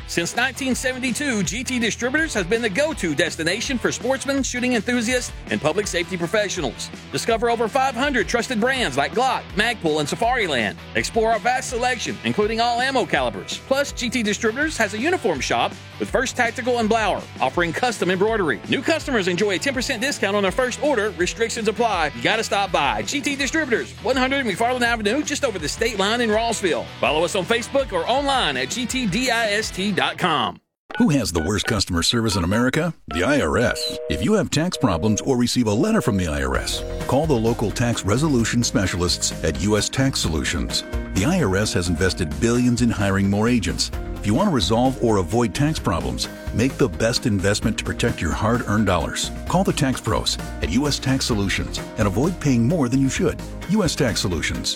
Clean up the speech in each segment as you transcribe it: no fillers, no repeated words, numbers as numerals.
Since 1972, GT Distributors has been the go-to destination for sportsmen, shooting enthusiasts, and public safety professionals. Discover over 500 trusted brands like Glock, Magpul, and Safariland. Explore our vast selection, including all ammo calibers. Plus, GT Distributors has a uniform shop with First Tactical and Blower, offering custom embroidery. New customers enjoy a 10% discount on their first order. Restrictions apply. You gotta stop by. GT Distributors, 100 McFarland Avenue, just over the state line in Rossville. Follow us on Facebook or online at gtdist.com. Who has the worst customer service in America? The IRS. If you have tax problems or receive a letter from the IRS, call the local tax resolution specialists at U.S. Tax Solutions. The IRS has invested billions in hiring more agents. If you want to resolve or avoid tax problems, make the best investment to protect your hard-earned dollars. Call the tax pros at U.S. Tax Solutions and avoid paying more than you should. U.S. Tax Solutions,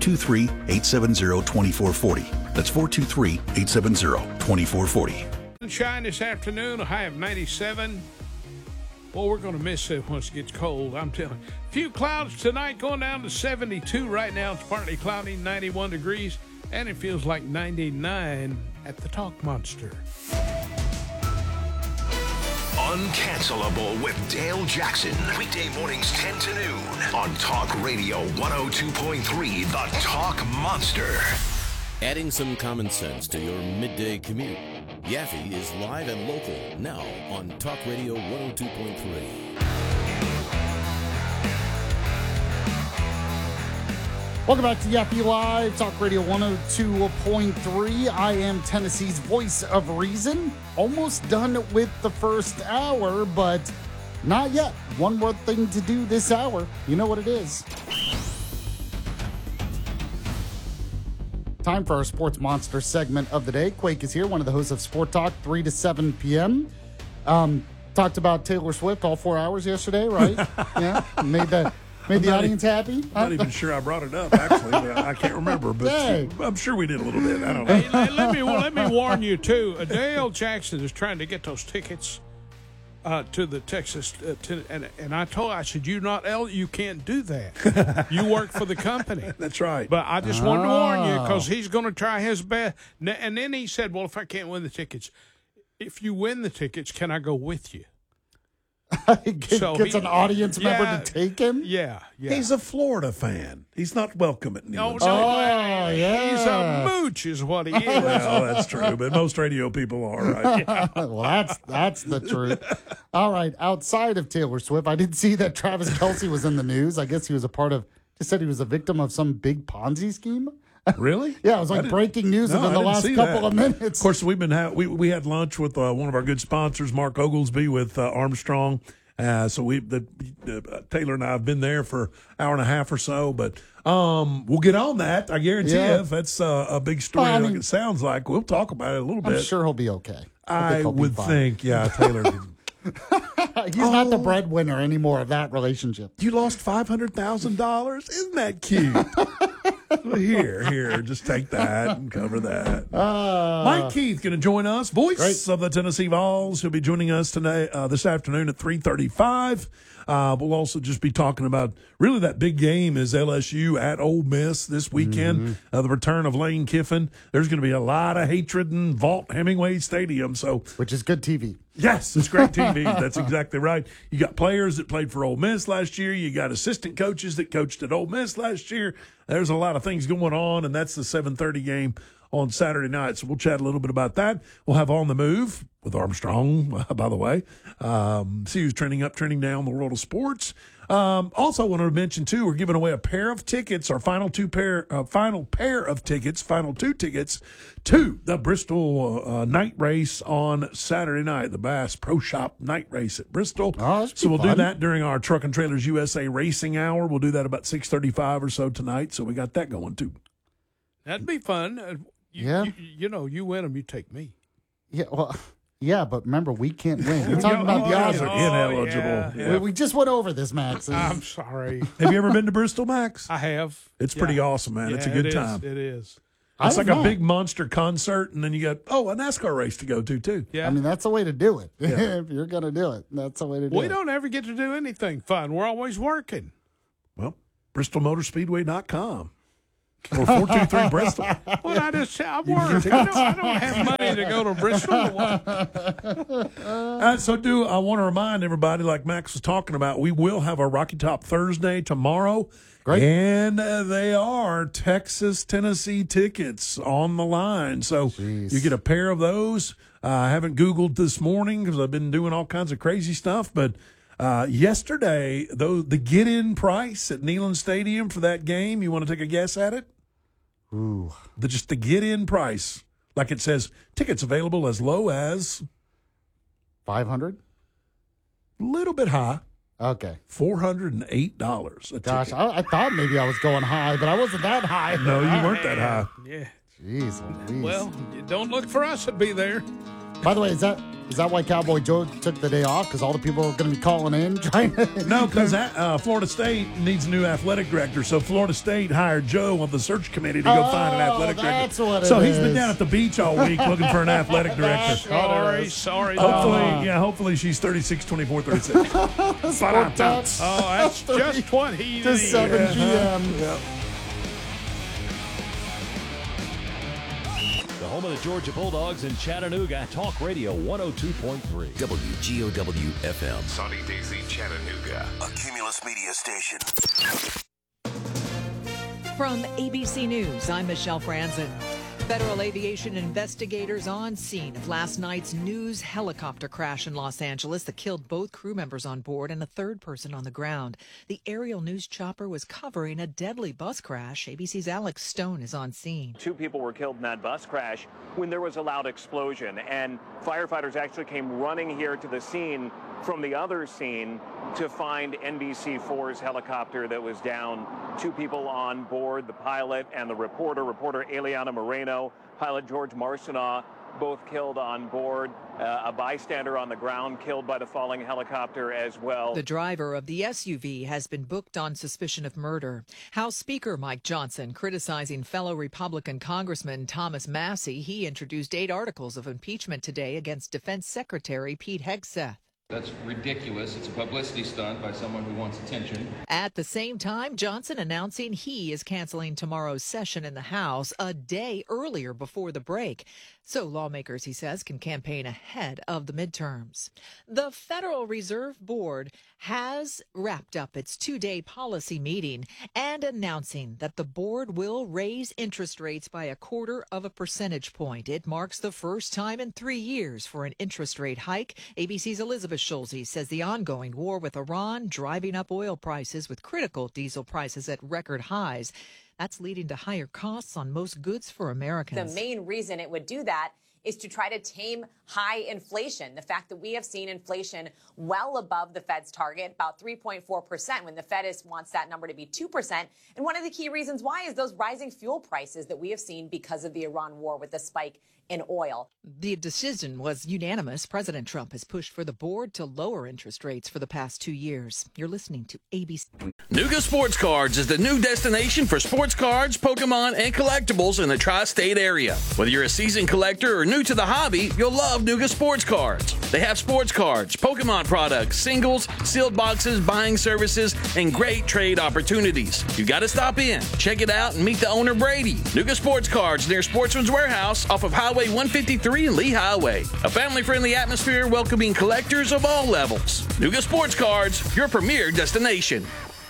423-870-2440. That's 423-870-2440. Sunshine this afternoon, a high of 97. Well, we're going to miss it once it gets cold, I'm telling you. Few clouds tonight, going down to 72. Right now it's partly cloudy, 91 degrees, and it feels like 99 at the Talk Monster. Uncancelable with Dale Jackson. Weekday mornings 10 to noon on Talk Radio 102.3, the Talk Monster. Adding some common sense to your midday commute. Yaffe is live and local now on Talk Radio 102.3. Welcome back to Yaffe Live, Talk Radio 102.3. I am Tennessee's voice of reason. Almost done with the first hour, but not yet. One more thing to do this hour. You know what it is. Time for our Sports Monster segment of the day. Quake is here, one of the hosts of Sport Talk, 3 to 7 p.m. Talked about Taylor Swift all 4 hours yesterday, right? Yeah, made the audience happy. I'm not even sure I brought it up, actually. But I can't remember, but Hey. I'm sure we did a little bit. I don't know. Hey, let me warn you, too. Dale Jackson is trying to get those tickets to the Texas, and I said, you can't do that. You work for the company. That's right. But I just wanted to warn you because he's going to try his best. And then he said, well, if I can't win the tickets, if you win the tickets, can I go with you? Gets an audience member to take him? Yeah. He's a Florida fan. He's not welcome at Neyland. Oh, yeah. He's a mooch is what he is. Well, that's true, but most radio people are, right? Well, that's the truth. All right, outside of Taylor Swift, I did see that Travis Kelce was in the news. I guess he was just said he was a victim of some big Ponzi scheme. Really? Yeah, it was like breaking news within the last couple of minutes. Of course, we had lunch with one of our good sponsors, Mark Oglesby, with Armstrong. So Taylor and I have been there for an hour and a half or so, but we'll get on that. I guarantee you, if that's a big story like it sounds like, we'll talk about it a little bit. I'm sure he'll be okay. I would think, Taylor. He's not the breadwinner anymore of that relationship. You lost $500,000? Isn't that cute? Here, just take that and cover that. Mike Keith going to join us, voice of the Tennessee Vols. He'll be joining us today, this afternoon at 3:35. We'll also just be talking about really that big game is LSU at Ole Miss this weekend. The return of Lane Kiffin. There's going to be a lot of hatred in Vaught Hemingway Stadium, which is good TV. Yes, it's great TV. That's exactly right. You got players that played for Ole Miss last year. You got assistant coaches that coached at Ole Miss last year. There's a lot of things going on, and that's the 7:30 game on Saturday night. So we'll chat a little bit about that. We'll have On the Move with Armstrong, by the way. See who's trending up, trending down in the world of sports. Also, I want to mention, too, we're giving away a pair of tickets, our final two tickets to the Bristol night race on Saturday night, the Bass Pro Shop night race at Bristol. So we'll do that during our Truck and Trailers USA racing hour. We'll do that about 6:35 or so tonight. So we got that going, too. That'd be fun. You win them, you take me. Yeah, well... Yeah, but remember, we can't win. You're talking about the odds are ineligible. Yeah. We just went over this, Max. I'm sorry. Have you ever been to Bristol, Max? I have. It's pretty awesome, man. It's a good time. It is. It's like a big monster concert, and then you got, a NASCAR race to go to, too. Yeah. I mean, that's the way to do it. Yeah. If you're going to do it, that's the way to do it. We don't ever get to do anything fun. We're always working. Well, BristolMotorspeedway.com. or 423 Bristol. Well, I just I work. I don't have money to go to Bristol. I want to remind everybody, like Max was talking about, we will have a Rocky Top Thursday tomorrow. Great. And they are Texas-Tennessee tickets on the line. So you get a pair of those. I haven't Googled this morning because I've been doing all kinds of crazy stuff. But yesterday, the get-in price at Neyland Stadium for that game, you want to take a guess at it? Ooh. Just the get-in price. Like it says, tickets available as low as... 500? A little bit high. Okay. $408 a Gosh, ticket. I thought maybe I was going high, but I wasn't that high. No, you weren't that high. Yeah. Jeez Louise. Well, don't look for us to be there. By the way, is that why Cowboy Joe took the day off? Because all the people are going to be calling in trying to... No, because Florida State needs a new athletic director. So Florida State hired Joe on the search committee to go find an athletic that's director. what it So he's is. been down at the beach all week looking for an athletic director. Sorry. Hopefully she's 36, 24, 36. Sport Talks. Oh, that's just what he To needs. 7 p.m. Yeah. The home of the Georgia Bulldogs in Chattanooga. Talk Radio 102.3. WGOW FM. Sunny Daisy, Chattanooga. A Cumulus Media station. From ABC News, I'm Michelle Franzen. Federal aviation investigators on scene of last night's news helicopter crash in Los Angeles that killed both crew members on board and a third person on the ground. The aerial news chopper was covering a deadly bus crash. ABC's Alex Stone is on scene. 2 people were killed in that bus crash when there was a loud explosion, and firefighters actually came running here to the scene from the other scene to find NBC4's helicopter that was down. 2 people on board, the pilot and the reporter Eliana Moreno, pilot George Marcineau, both killed on board. A bystander on the ground killed by the falling helicopter as well. The driver of the SUV has been booked on suspicion of murder. House Speaker Mike Johnson criticizing fellow Republican Congressman Thomas Massie. He introduced 8 articles of impeachment today against Defense Secretary Pete Hegseth. That's ridiculous. It's a publicity stunt by someone who wants attention. At the same time, Johnson announcing he is canceling tomorrow's session in the House a day earlier before the break. So lawmakers, he says, can campaign ahead of the midterms. The Federal Reserve Board has wrapped up its 2-day policy meeting and announcing that the board will raise interest rates by 0.25 percentage point. It marks the first time in 3 years for an interest rate hike. ABC's Elizabeth Schulze says the ongoing war with Iran driving up oil prices with critical diesel prices at record highs. That's leading to higher costs on most goods for Americans. The main reason it would do that is to try to tame high inflation. The fact that we have seen inflation well above the Fed's target, about 3.4%, when the Fed wants that number to be 2%. And one of the key reasons why is those rising fuel prices that we have seen because of the Iran war with the spike in oil. The decision was unanimous. President Trump has pushed for the board to lower interest rates for the past 2 years. You're listening to ABC. Nuga Sports Cards is the new destination for sports cards, Pokemon, and collectibles in the tri-state area. Whether you're a seasoned collector or new to the hobby, you'll love Nuga Sports Cards. They have sports cards, Pokemon products, singles, sealed boxes, buying services, and great trade opportunities. You got to stop in, check it out, and meet the owner, Brady. Nuga Sports Cards near Sportsman's Warehouse off of Highway 153 and Lee Highway. A family-friendly atmosphere welcoming collectors of all levels. Nuga Sports Cards, your premier destination.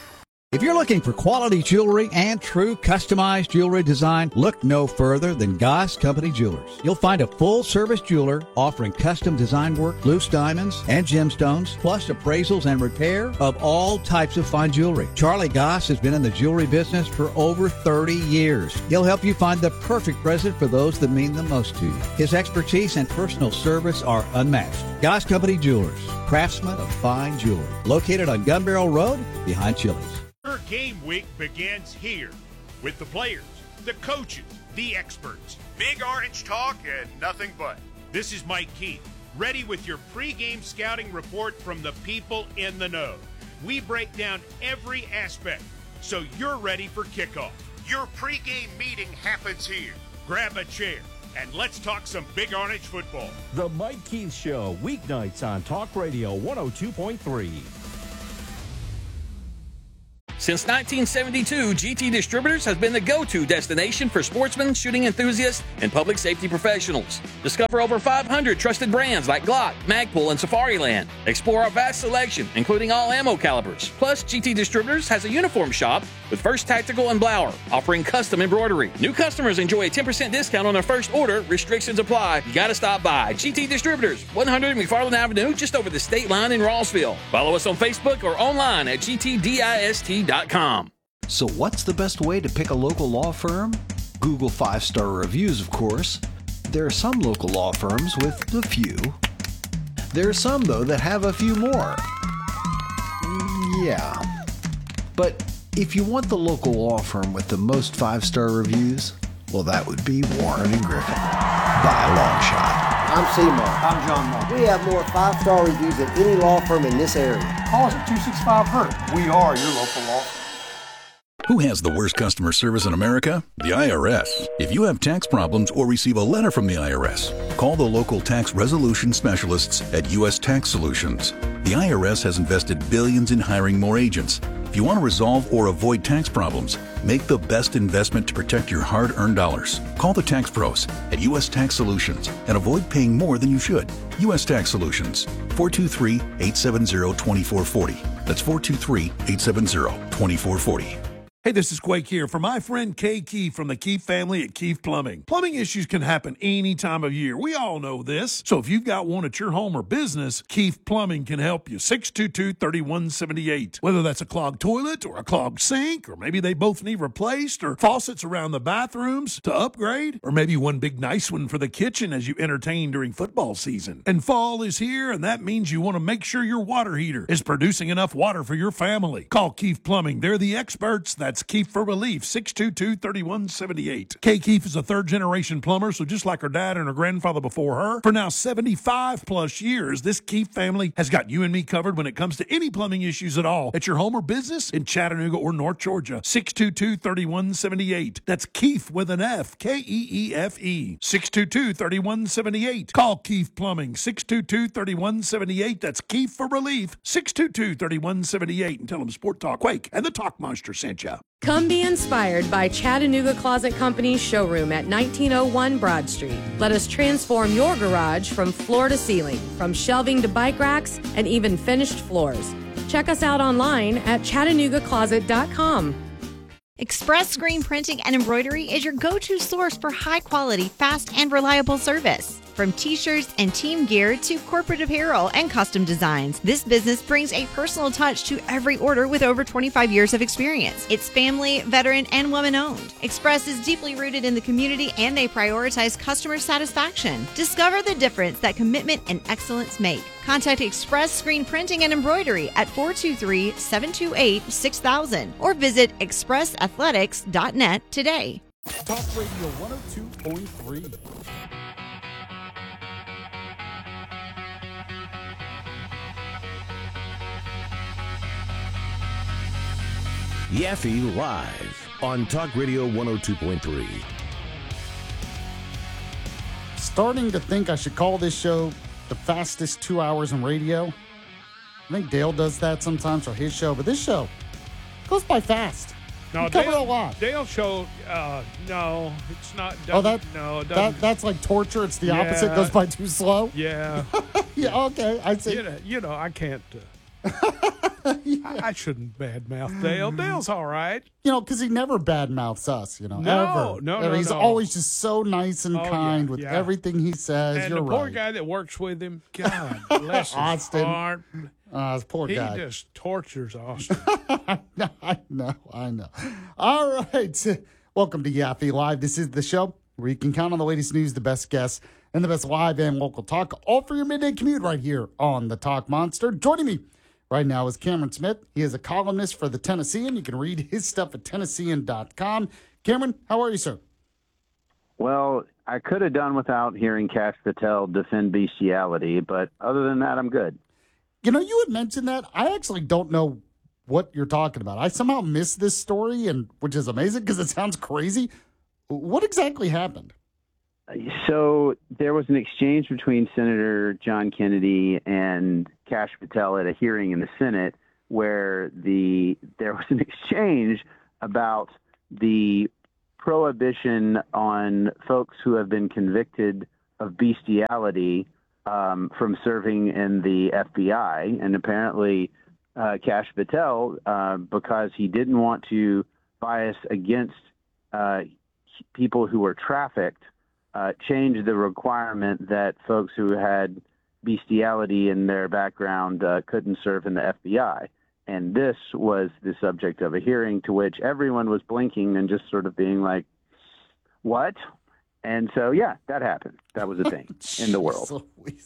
If you're looking for quality jewelry and true customized jewelry design, look no further than Goss Company Jewelers. You'll find a full-service jeweler offering custom design work, loose diamonds, and gemstones, plus appraisals and repair of all types of fine jewelry. Charlie Goss has been in the jewelry business for over 30 years. He'll help you find the perfect present for those that mean the most to you. His expertise and personal service are unmatched. Goss Company Jewelers, craftsmen of fine jewelry. Located on Gun Barrel Road, behind Chili's. Your game week begins here with the players, the coaches, the experts. Big Orange talk and nothing but. This is Mike Keith, ready with your pregame scouting report from the people in the know. We break down every aspect so you're ready for kickoff. Your pregame meeting happens here. Grab a chair and let's talk some Big Orange football. The Mike Keith Show, weeknights on Talk Radio 102.3. Since 1972, GT Distributors has been the go-to destination for sportsmen, shooting enthusiasts, and public safety professionals. Discover over 500 trusted brands like Glock, Magpul, and Safariland. Explore our vast selection, including all ammo calibers. Plus, GT Distributors has a uniform shop with First Tactical and Blower, offering custom embroidery. New customers enjoy a 10% discount on their first order. Restrictions apply. You gotta stop by. GT Distributors, 100 McFarland Avenue, just over the state line in Rossville. Follow us on Facebook or online at gtdist.com. So what's the best way to pick a local law firm? Google 5-star reviews, of course. There are some local law firms with a few. There are some, though, that have a few more. Yeah. But if you want the local law firm with the most 5-star reviews, well, that would be Warren & Griffin, by a long shot. I'm Seymour. I'm John Moore. We have more 5-star reviews than any law firm in this area. Call us at 265-HURT. We are your local law firm. Who has the worst customer service in America? The IRS. If you have tax problems or receive a letter from the IRS, call the local tax resolution specialists at U.S. Tax Solutions. The IRS has invested billions in hiring more agents. If you want to resolve or avoid tax problems, make the best investment to protect your hard-earned dollars. Call the tax pros at U.S. Tax Solutions and avoid paying more than you should. U.S. Tax Solutions, 423-870-2440. That's 423-870-2440. Hey, this is Quake here for my friend Kay Keefe from the Keefe family at Keefe Plumbing. Plumbing issues can happen any time of year. We all know this. So if you've got one at your home or business, Keefe Plumbing can help you. 622-3178. Whether that's a clogged toilet or a clogged sink, or maybe they both need replaced, or faucets around the bathrooms to upgrade, or maybe one big nice one for the kitchen as you entertain during football season. And fall is here, and that means you want to make sure your water heater is producing enough water for your family. Call Keefe Plumbing. They're the experts. That's Keefe for Relief, 622-3178. Kay Keefe is a third-generation plumber, so just like her dad and her grandfather before her, for now 75-plus years, this Keefe family has got you and me covered when it comes to any plumbing issues at all at your home or business in Chattanooga or North Georgia. 622-3178. That's Keefe with an F, K-E-E-F-E. 622-3178. Call Keefe Plumbing, 622-3178. That's Keefe for Relief, 622-3178. And tell them Sport Talk Quake and the Talk Monster sent you. Come be inspired by Chattanooga Closet Company's showroom at 1901 Broad Street. Let us transform your garage from floor to ceiling, from shelving to bike racks, and even finished floors. Check us out online at ChattanoogaCloset.com. Express Screen Printing and Embroidery is your go-to source for high-quality, fast, and reliable service. From t-shirts and team gear to corporate apparel and custom designs, this business brings a personal touch to every order with over 25 years of experience. It's family, veteran, and woman-owned. Express is deeply rooted in the community, and they prioritize customer satisfaction. Discover the difference that commitment and excellence make. Contact Express Screen Printing and Embroidery at 423-728-6000 or visit expressathletics.net today. Talk Radio 102.3. Yaffe Live on Talk Radio 102.3. Starting to think I should call this show the fastest 2 hours in radio. I think Dale does that sometimes for his show, but this show goes by fast. No, we cover a lot. Dale show, no, it's not. Oh, that's like torture. It's the opposite. Goes by too slow. Yeah. Yeah. Okay. I see. You know, I can't. I shouldn't badmouth Dale. Dale's all right. You know, because he never badmouths us. You know, ever. No. He's always just so nice and kind with everything he says. And You're the poor right. guy that works with him, God bless his Austin. heart. This poor guy. He just tortures Austin. I know. All right. Welcome to Yaffe Live. This is the show where you can count on the latest news, the best guests, and the best live and local talk, all for your midday commute right here on the Talk Monster. Joining me right now is Cameron Smith. He is a columnist for the Tennessean. You can read his stuff at Tennessean.com. Cameron, how are you, sir? Well, I could have done without hearing Cash Patel defend bestiality, but other than that, I'm good. You know, you had mentioned that. I actually don't know what you're talking about. I somehow missed this story, and which is amazing because it sounds crazy. What exactly happened? So there was an exchange between Senator John Kennedy and Cash Patel at a hearing in the Senate where there was an exchange about the prohibition on folks who have been convicted of bestiality from serving in the FBI. And apparently Kash Patel, because he didn't want to bias against people who were trafficked, changed the requirement that folks who had bestiality in their background couldn't serve in the FBI. And this was the subject of a hearing to which everyone was blinking and just sort of being like, what? And so, yeah, that happened. That was a thing in the world.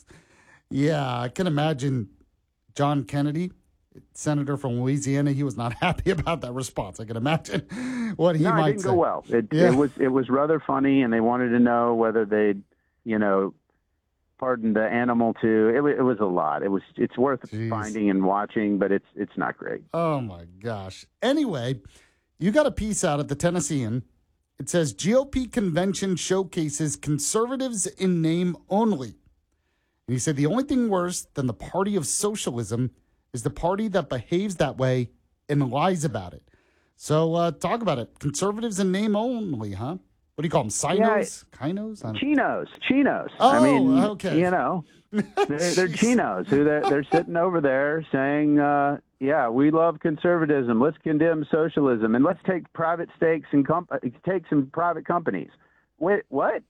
Yeah, I can imagine John Kennedy, senator from Louisiana. He was not happy about that response. I can imagine what he might say. It didn't go well. It was rather funny, and they wanted to know whether they'd, pardon the animal too. It was a lot. It's worth finding and watching, but it's not great. Oh my gosh. Anyway, you got a piece out at the Tennessean. It says GOP convention showcases conservatives in name only. And he said the only thing worse than the party of socialism is the party that behaves that way and lies about it. So talk about it. Conservatives in name only, huh? What do you call them? Sinos? Kinos? Chinos. Oh, I mean, okay. They're chinos who they're sitting over there saying, yeah, we love conservatism. Let's condemn socialism, and let's take private stakes and take some private companies. Wait, what?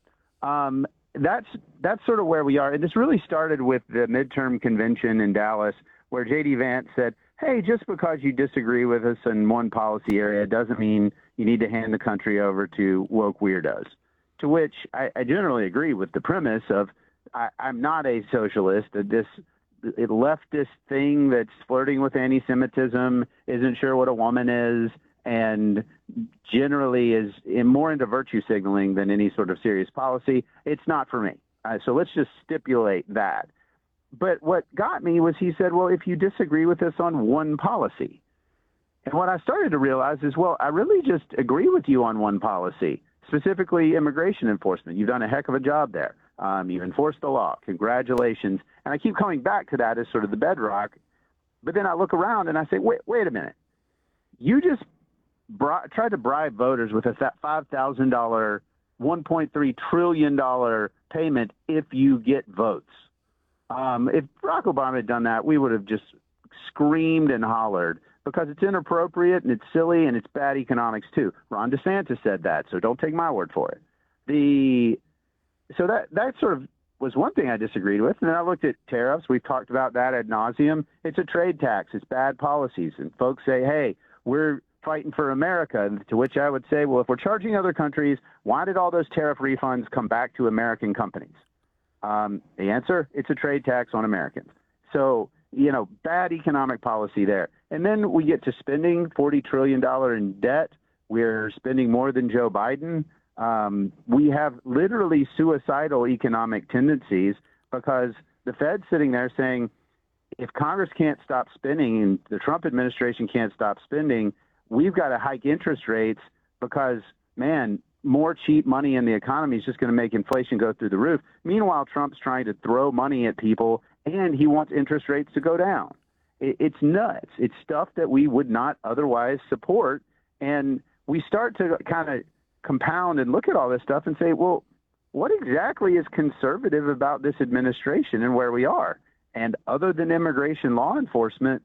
That's sort of where we are. And this really started with the midterm convention in Dallas, where J.D. Vance said, hey, just because you disagree with us in one policy area doesn't mean you need to hand the country over to woke weirdos. To which I generally agree with the premise of I'm not a socialist. This leftist thing that's flirting with anti-Semitism, isn't sure what a woman is, and generally is more into virtue signaling than any sort of serious policy. It's not for me. So let's just stipulate that. But what got me was he said, well, if you disagree with us on one policy. And what I started to realize is, well, I really just agree with you on one policy, specifically immigration enforcement. You've done a heck of a job there. You've enforced the law. Congratulations. And I keep coming back to that as sort of the bedrock. But then I look around and I say, wait a minute. You just tried to bribe voters with a $5,000, $1.3 trillion payment if you get votes. If Barack Obama had done that, we would have just screamed and hollered because it's inappropriate and it's silly and it's bad economics too. Ron DeSantis said that, so don't take my word for it. So that sort of was one thing I disagreed with. And then I looked at tariffs. We've talked about that ad nauseum. It's a trade tax. It's bad policies. And folks say, hey, we're fighting for America. To which I would say, well, if we're charging other countries, why did all those tariff refunds come back to American companies? The answer, it's a trade tax on Americans. So, bad economic policy there. And then we get to spending $40 trillion in debt. We're spending more than Joe Biden. We have literally suicidal economic tendencies because the Fed's sitting there saying, if Congress can't stop spending and the Trump administration can't stop spending, we've got to hike interest rates because, man, more cheap money in the economy is just going to make inflation go through the roof. Meanwhile, Trump's trying to throw money at people, and he wants interest rates to go down. It's nuts. It's stuff that we would not otherwise support. And we start to kind of compound and look at all this stuff and say, well, what exactly is conservative about this administration and where we are? And other than immigration law enforcement,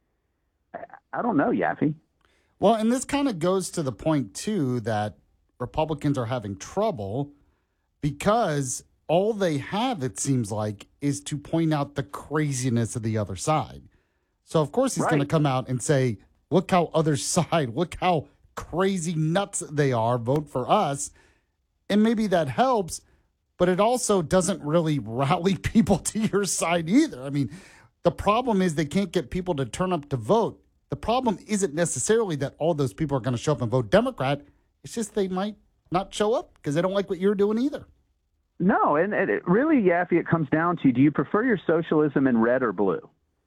I don't know, Yaffe. Well, and this kind of goes to the point, too, that Republicans are having trouble because all they have, it seems like, is to point out the craziness of the other side. So, of course, he's going to come out and say, look how other side, look how crazy nuts they are, vote for us. And maybe that helps, but it also doesn't really rally people to your side either. I mean, the problem is they can't get people to turn up to vote. The problem isn't necessarily that all those people are going to show up and vote Democrat. It's just they might not show up because they don't like what you're doing either. No, and it really, Yaffe, it comes down to, do you prefer your socialism in red or blue?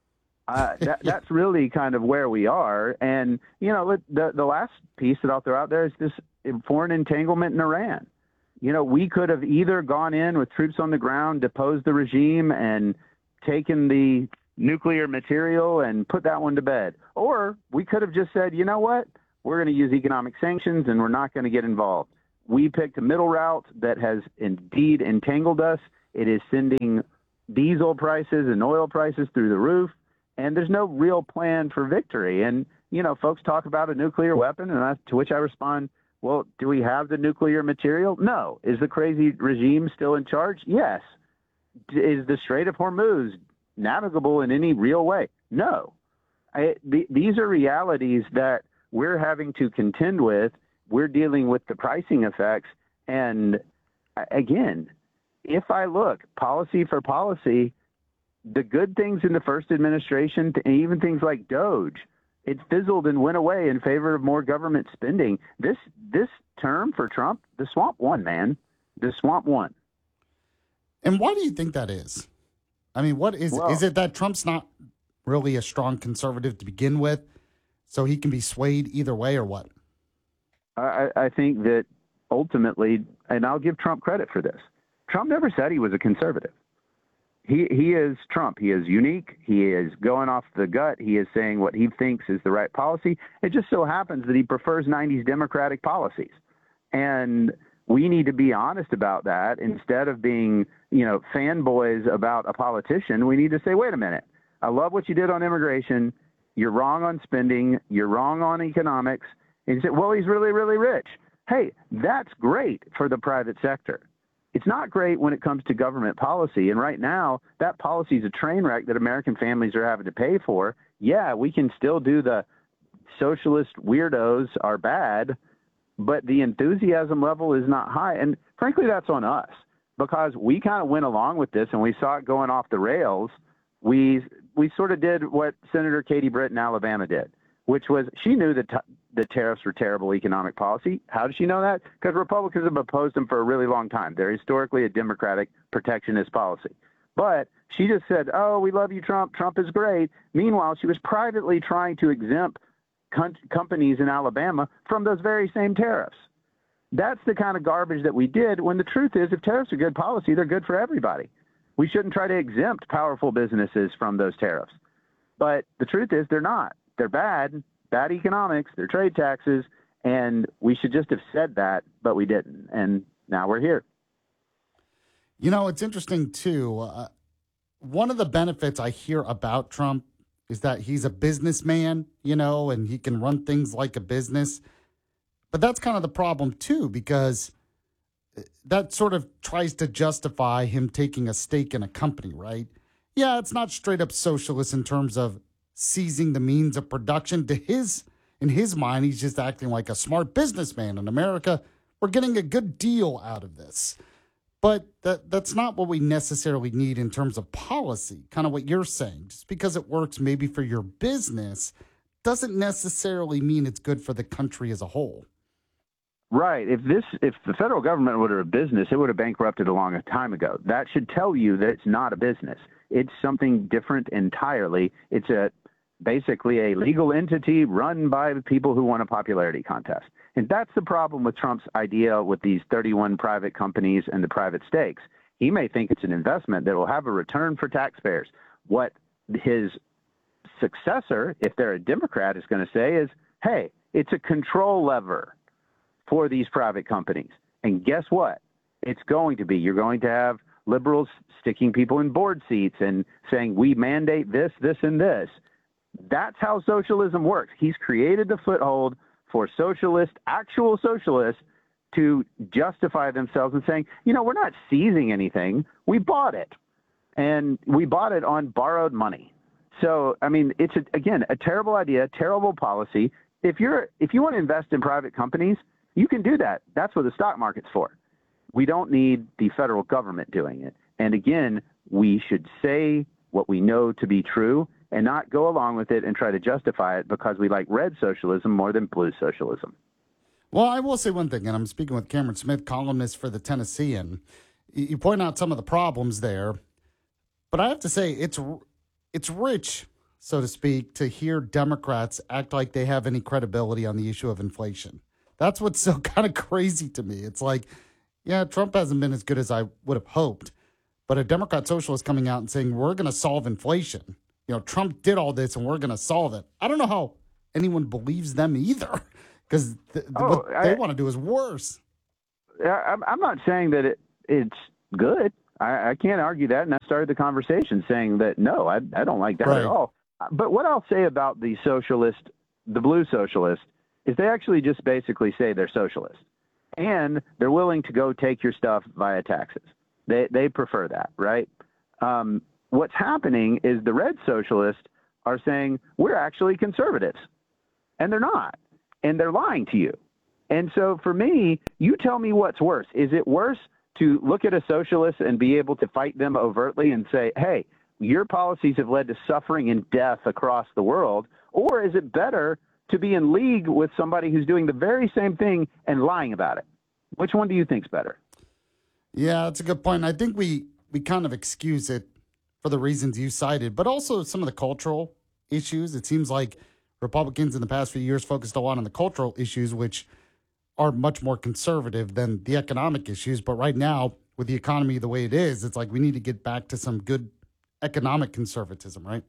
That's really kind of where we are. And, the last piece that I'll throw out there is this foreign entanglement in Iran. We could have either gone in with troops on the ground, deposed the regime, and taken the nuclear material and put that one to bed. Or we could have just said, you know what? We're going to use economic sanctions and we're not going to get involved. We picked a middle route that has indeed entangled us. It is sending diesel prices and oil prices through the roof, and there's no real plan for victory. And, you know, folks talk about a nuclear weapon, and to which I respond, well, do we have the nuclear material? No. Is the crazy regime still in charge? Yes. Is the Strait of Hormuz navigable in any real way? No. These are realities that we're having to contend with. We're dealing with the pricing effects. And again, if I look policy for policy, the good things in the first administration, even things like DOGE, it fizzled and went away in favor of more government spending. This term for Trump, the swamp won, man. The swamp won. And why do you think that is? I mean, what is it? Is it that Trump's not really a strong conservative to begin with, so he can be swayed either way, or what? I think that ultimately, and I'll give Trump credit for this, Trump never said he was a conservative. He is Trump. He is unique. He is going off the gut. He is saying what he thinks is the right policy. It just so happens that he prefers 90s Democratic policies. And we need to be honest about that. Instead of being, you know, fanboys about a politician, we need to say, wait a minute, I love what you did on immigration. You're wrong on spending. You're wrong on economics. And you say, well, he's really, really rich. Hey, that's great for the private sector. It's not great when it comes to government policy. And right now, that policy is a train wreck that American families are having to pay for. Yeah, we can still do the socialist weirdos are bad, but the enthusiasm level is not high. And frankly, that's on us because we kind of went along with this and we saw it going off the rails. We sort of did what Senator Katie Britt in Alabama did, which was she knew that the tariffs were terrible economic policy. How does she know that? Because Republicans have opposed them for a really long time. They're historically a Democratic protectionist policy. But she just said, oh, we love you, Trump. Trump is great. Meanwhile, she was privately trying to exempt companies in Alabama from those very same tariffs. That's the kind of garbage that we did, when the truth is if tariffs are good policy, they're good for everybody. We shouldn't try to exempt powerful businesses from those tariffs. But the truth is they're not. They're bad economics, they're trade taxes, and we should just have said that, but we didn't. And now we're here. You know, it's interesting, too. One of the benefits I hear about Trump is that he's a businessman, you know, and he can run things like a business. But that's kind of the problem, too, because that sort of tries to justify him taking a stake in a company, right? Yeah, it's not straight up socialist in terms of seizing the means of production. In his mind, he's just acting like a smart businessman. In America, we're getting a good deal out of this. But that's not what we necessarily need in terms of policy, kind of what you're saying. Just because it works maybe for your business doesn't necessarily mean it's good for the country as a whole. Right. If the federal government were a business, it would have bankrupted a long time ago. That should tell you that it's not a business. It's something different entirely. It's basically a legal entity run by the people who won a popularity contest. And that's the problem with Trump's idea with these 31 private companies and the private stakes. He may think it's an investment that will have a return for taxpayers. What his successor, if they're a Democrat, is going to say is, hey, it's a control lever for these private companies. And guess what? It's going to be. You're going to have liberals sticking people in board seats and saying, we mandate this, this, and this. That's how socialism works. He's created the foothold for actual socialists, to justify themselves and saying, you know, we're not seizing anything. We bought it. And we bought it on borrowed money. So, I mean, it's, again, a terrible idea, terrible policy. If you want to invest in private companies, you can do that. That's what the stock market's for. We don't need the federal government doing it. And again, we should say what we know to be true and not go along with it and try to justify it because we like red socialism more than blue socialism. Well, I will say one thing, and I'm speaking with Cameron Smith, columnist for the Tennessean. You point out some of the problems there, but I have to say it's rich, so to speak, to hear Democrats act like they have any credibility on the issue of inflation. That's what's so kind of crazy to me. It's like, yeah, Trump hasn't been as good as I would have hoped, but a Democrat socialist coming out and saying, we're going to solve inflation. Trump did all this and we're going to solve it. I don't know how anyone believes them either, because what they want to do is worse. I'm not saying that it's good. I can't argue that, and I started the conversation saying that, no, I don't like that at all. But what I'll say about the blue socialist, is they actually just basically say they're socialist. And they're willing to go take your stuff via taxes. They prefer that, right? What's happening is the red socialists are saying, we're actually conservatives. And they're not. And they're lying to you. And so for me, you tell me what's worse. Is it worse to look at a socialist and be able to fight them overtly and say, hey, your policies have led to suffering and death across the world? Or is it better to be in league with somebody who's doing the very same thing and lying about it? Which one do you think's better? Yeah, that's a good point. I think we kind of excuse it for the reasons you cited, but also some of the cultural issues. It seems like Republicans in the past few years focused a lot on the cultural issues, which are much more conservative than the economic issues. But right now, with the economy the way it is, it's like we need to get back to some good economic conservatism, right?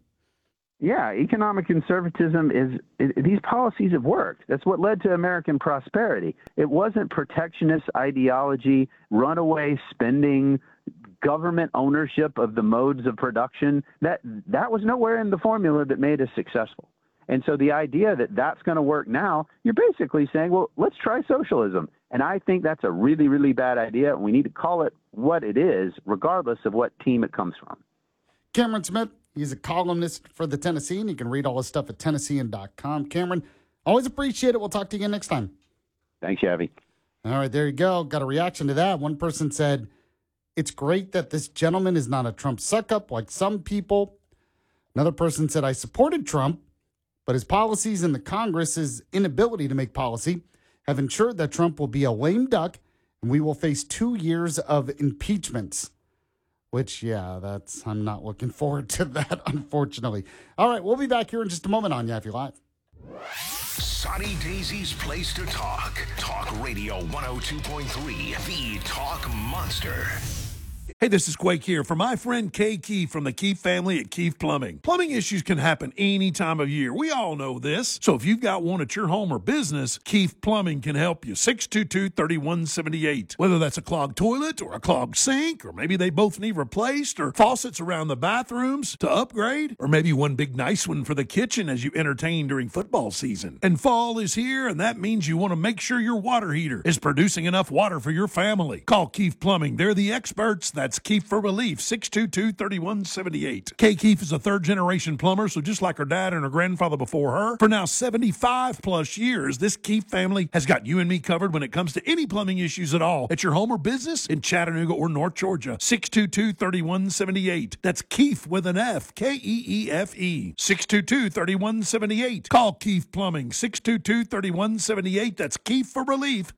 Yeah, economic conservatism these policies have worked. That's what led to American prosperity. It wasn't protectionist ideology, runaway spending, government ownership of the modes of production. That was nowhere in the formula that made us successful. And so the idea that that's going to work now, you're basically saying, well, let's try socialism. And I think that's a really, really bad idea. And we need to call it what it is, regardless of what team it comes from. Cameron Smith, he's a columnist for the Tennessean. You can read all his stuff at Tennessean.com. Cameron, always appreciate it. We'll talk to you again next time. Thanks, Javi. All right, there you go. Got a reaction to that. One person said, it's great that this gentleman is not a Trump suck-up like some people. Another person said, I supported Trump, but his policies in the Congress's inability to make policy have ensured that Trump will be a lame duck and we will face 2 years of impeachments. Which, yeah, I'm not looking forward to that, unfortunately. All right, we'll be back here in just a moment on Yaffe Live. Sonny Daisy's place to talk. Talk Radio 102.3, the Talk Monster. Hey, this is Quake here for my friend Kay Keefe from the Keefe family at Keefe Plumbing. Plumbing issues can happen any time of year. We all know this. So if you've got one at your home or business, Keefe Plumbing can help you. 622-3178. Whether that's a clogged toilet or a clogged sink, or maybe they both need replaced, or faucets around the bathrooms to upgrade, or maybe one big nice one for the kitchen as you entertain during football season. And fall is here, and that means you want to make sure your water heater is producing enough water for your family. Call Keefe Plumbing. They're the experts. That's Keefe for Relief, 622-3178. Kay Keefe is a third-generation plumber, so just like her dad and her grandfather before her, for now 75-plus years, this Keefe family has got you and me covered when it comes to any plumbing issues at all at your home or business in Chattanooga or North Georgia. 622-3178. That's Keefe with an F, K-E-E-F-E. 622-3178. Call Keefe Plumbing, 622-3178. That's Keefe for Relief,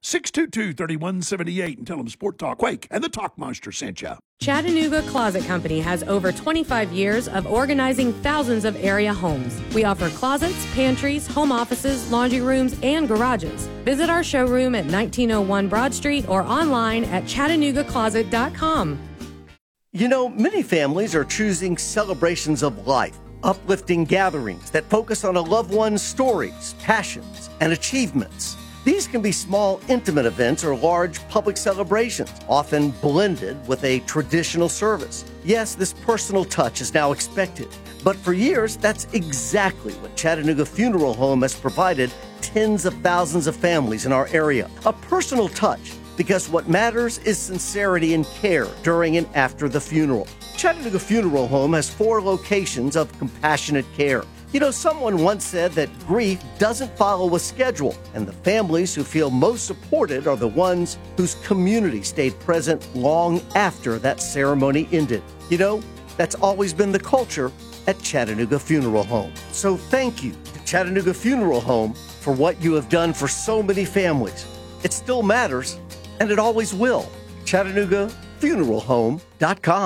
622-3178. And tell them Sport Talk Quake and the Talk Monster sent you. Chattanooga Closet Company has over 25 years of organizing thousands of area homes. We offer closets, pantries, home offices, laundry rooms, and garages. Visit our showroom at 1901 Broad Street or online at ChattanoogaCloset.com. You know, many families are choosing celebrations of life, uplifting gatherings that focus on a loved one's stories, passions, and achievements. These can be small, intimate events or large public celebrations, often blended with a traditional service. Yes, this personal touch is now expected, but for years, that's exactly what Chattanooga Funeral Home has provided tens of thousands of families in our area. A personal touch, because what matters is sincerity and care during and after the funeral. Chattanooga Funeral Home has 4 locations of compassionate care. You know, someone once said that grief doesn't follow a schedule, and the families who feel most supported are the ones whose community stayed present long after that ceremony ended. You know, that's always been the culture at Chattanooga Funeral Home. So thank you to Chattanooga Funeral Home for what you have done for so many families. It still matters, and it always will. ChattanoogaFuneralHome.com.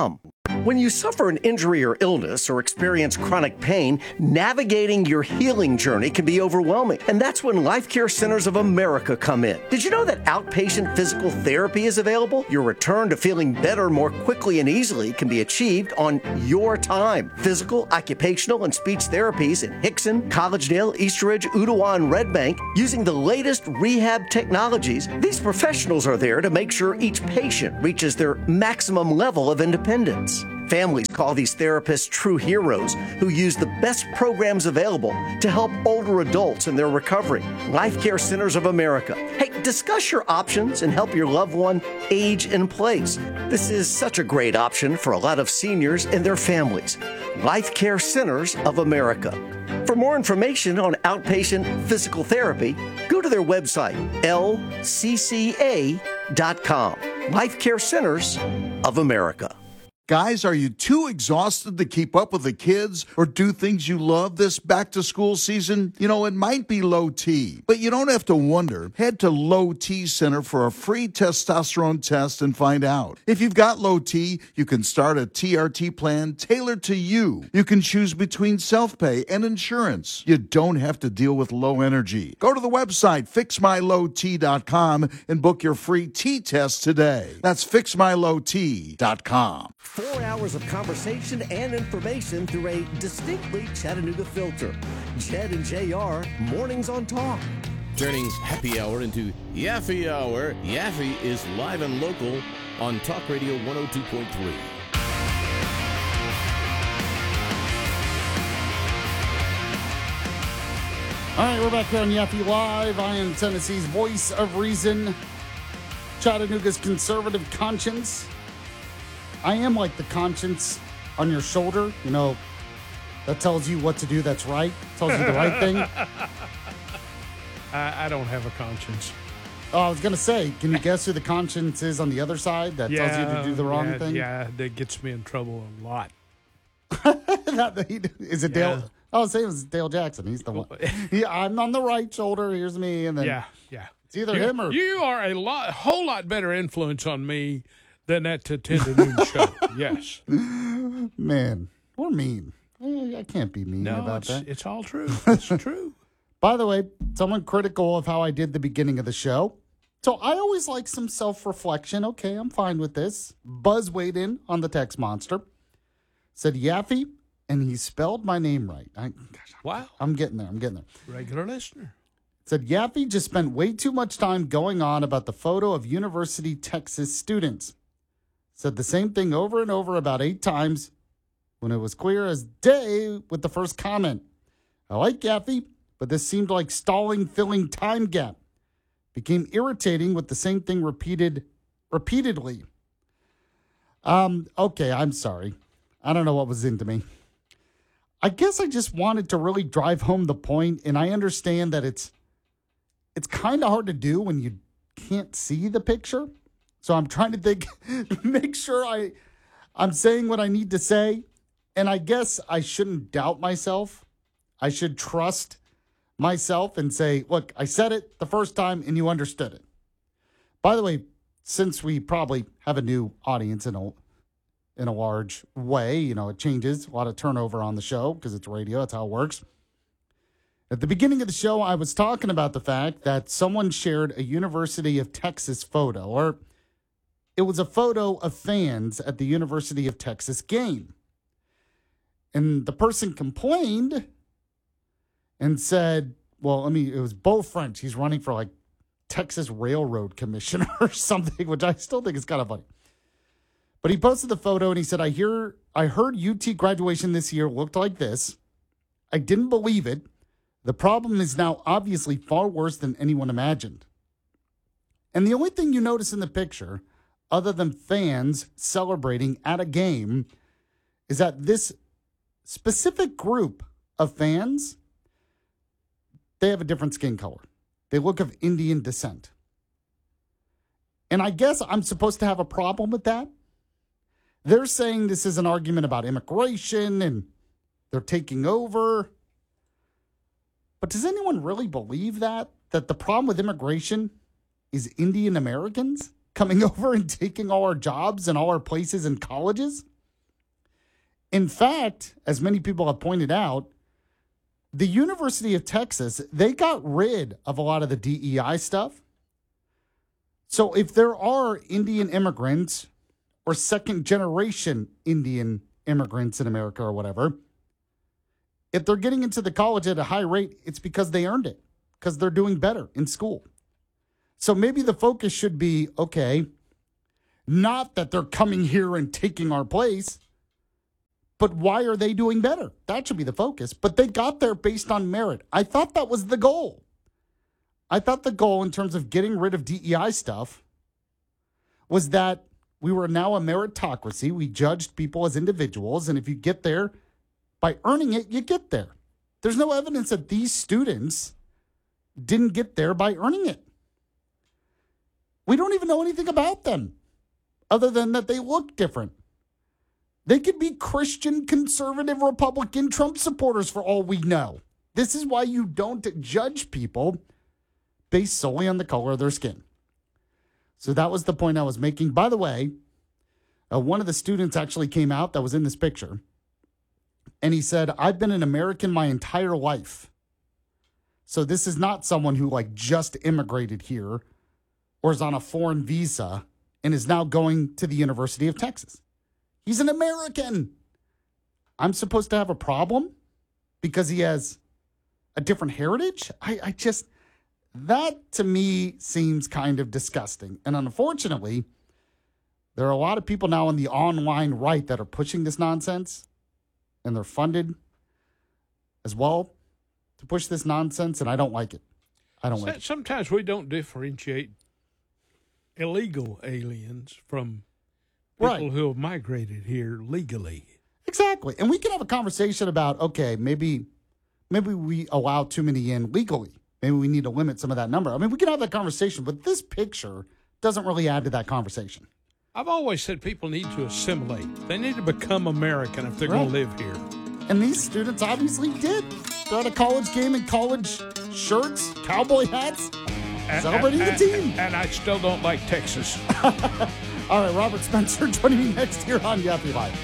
When you suffer an injury or illness or experience chronic pain, navigating your healing journey can be overwhelming. And that's when Life Care Centers of America come in. Did you know that outpatient physical therapy is available? Your return to feeling better more quickly and easily can be achieved on your time. Physical, occupational, and speech therapies in Hickson, Collegedale, Eastridge, Ottawa, and Red Bank using the latest rehab technologies. These professionals are there to make sure each patient reaches their maximum level of independence. Families call these therapists true heroes who use the best programs available to help older adults in their recovery. Life Care Centers of America. Hey, discuss your options and help your loved one age in place. This is such a great option for a lot of seniors and their families. Life Care Centers of America. For more information on outpatient physical therapy, go to their website, lcca.com. Life Care Centers of America. Guys, are you too exhausted to keep up with the kids or do things you love this back-to-school season? You know, it might be low T, but you don't have to wonder. Head to Low T Center for a free testosterone test and find out. If you've got low T, you can start a TRT plan tailored to you. You can choose between self-pay and insurance. You don't have to deal with low energy. Go to the website, fixmylowt.com, and book your free T test today. That's fixmylowt.com. 4 hours of conversation and information through a distinctly Chattanooga filter. Jed and JR, Mornings on Talk. Turning happy hour into Yaffee Hour. Yaffee is live and local on Talk Radio 102.3. All right, we're back here on Yaffee Live. I am Tennessee's voice of reason, Chattanooga's conservative conscience. I am like the conscience on your shoulder, you know, that tells you what to do that's right, tells you the right thing. I don't have a conscience. Oh, I was going to say, can you guess who the conscience is on the other side that tells you to do the wrong thing? Yeah, that gets me in trouble a lot. Is it Dale? I was saying it was Dale Jackson. He's the one. I'm on the right shoulder. Here's me. And then yeah. It's either him or... You are a whole lot better influence on me than that 10 to noon show. Yes. Man, we're mean. I can't be mean about that. It's all true. It's true. By the way, someone critical of how I did the beginning of the show. So I always like some self-reflection. Okay, I'm fine with this. Buzz weighed in on the text monster. Said Yaffee, and he spelled my name right. Wow. I'm getting there. Regular listener. Said Yaffee just spent way too much time going on about the photo of University Texas students. Said the same thing over and over about 8 times when it was clear as day with the first comment. I like Yaffee, but this seemed like stalling, filling time gap. Became irritating with the same thing repeatedly. Okay, I'm sorry. I don't know what was into me. I guess I just wanted to really drive home the point, and I understand that it's kind of hard to do when you can't see the picture. So I'm trying to think, make sure I'm saying what I need to say. And I guess I shouldn't doubt myself. I should trust myself and say, look, I said it the first time and you understood it. By the way, since we probably have a new audience in a large way, you know, it changes, a lot of turnover on the show because it's radio. That's how it works. At the beginning of the show, I was talking about the fact that someone shared a University of Texas photo, or it was a photo of fans at the University of Texas game. And the person complained and said, well, it was Beau French. He's running for like Texas Railroad Commissioner or something, which I still think is kind of funny. But he posted the photo and he said, I heard UT graduation this year looked like this. I didn't believe it. The problem is now obviously far worse than anyone imagined. And the only thing you notice in the picture, other than fans celebrating at a game, is that this specific group of fans, they have a different skin color. They look of Indian descent. And I guess I'm supposed to have a problem with that. They're saying this is an argument about immigration and they're taking over. But does anyone really believe that the problem with immigration is Indian Americans coming over and taking all our jobs and all our places and colleges? In fact, as many people have pointed out, the University of Texas, they got rid of a lot of the DEI stuff. So if there are Indian immigrants or second-generation Indian immigrants in America or whatever, if they're getting into the college at a high rate, it's because they earned it, because they're doing better in school. So maybe the focus should be, okay, not that they're coming here and taking our place, but why are they doing better? That should be the focus. But they got there based on merit. I thought that was the goal. I thought the goal in terms of getting rid of DEI stuff was that we were now a meritocracy. We judged people as individuals, and if you get there by earning it, you get there. There's no evidence that these students didn't get there by earning it. We don't even know anything about them other than that they look different. They could be Christian, conservative, Republican, Trump supporters for all we know. This is why you don't judge people based solely on the color of their skin. So that was the point I was making. By the way, one of the students actually came out that was in this picture, and he said, I've been an American my entire life. So this is not someone who just immigrated here or is on a foreign visa and is now going to the University of Texas. He's an American. I'm supposed to have a problem because he has a different heritage? That to me seems kind of disgusting. And unfortunately, there are a lot of people now on the online right that are pushing this nonsense, and they're funded as well to push this nonsense, and I don't like it. I don't like it. Sometimes we don't differentiate illegal aliens from people who have migrated here legally. Exactly. And we can have a conversation about, okay, maybe we allow too many in legally. Maybe we need to limit some of that number. I mean, we can have that conversation, but this picture doesn't really add to that conversation. I've always said people need to assimilate. They need to become American if they're going to live here. And these students obviously did. They're at a college game in college shirts, cowboy hats, celebrating the team. And I still don't like Texas. All right, Robert Spencer joining me next here on Yappy Live.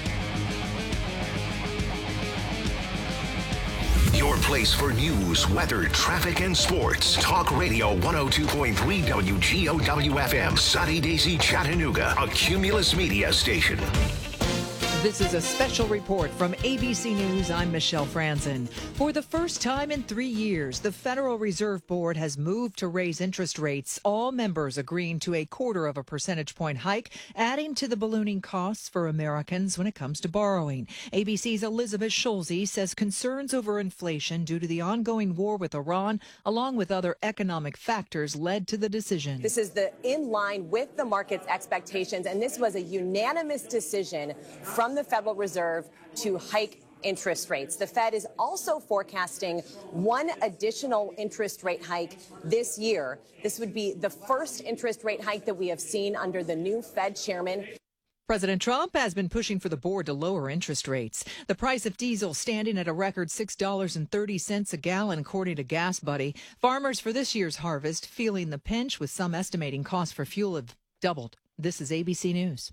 Your place for news, weather, traffic, and sports. Talk Radio 102.3 WGOW-FM. Sunny Daisy, Chattanooga. A Cumulus Media station. This is a special report from ABC News. I'm Michelle Franzen. For the first time in 3 years, the Federal Reserve Board has moved to raise interest rates, all members agreeing to a 0.25 percentage point hike, adding to the ballooning costs for Americans when it comes to borrowing. ABC's Elizabeth Schulze says concerns over inflation due to the ongoing war with Iran, along with other economic factors, led to the decision. This is in line with the market's expectations, and this was a unanimous decision from the Federal Reserve to hike interest rates. The Fed is also forecasting one additional interest rate hike this year. This would be the first interest rate hike that we have seen under the new Fed chairman. President Trump has been pushing for the board to lower interest rates. The price of diesel standing at a record $6.30 a gallon, according to Gas Buddy. Farmers for this year's harvest feeling the pinch, with some estimating costs for fuel have doubled. This is ABC News.